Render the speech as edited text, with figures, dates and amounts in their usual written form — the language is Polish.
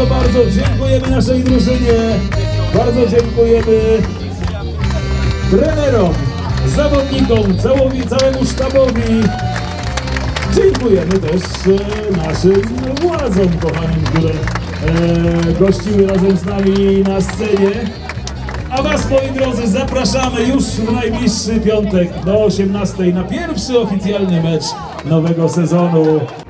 bardzo, bardzo dziękujemy naszej drużynie. Bardzo dziękujemy trenerom, zawodnikom, całemu sztabowi. Dziękujemy też naszym władzom kochanym, które gościły razem z nami na scenie. A was, moi drodzy, zapraszamy już w najbliższy piątek do 18 na pierwszy oficjalny mecz nowego sezonu.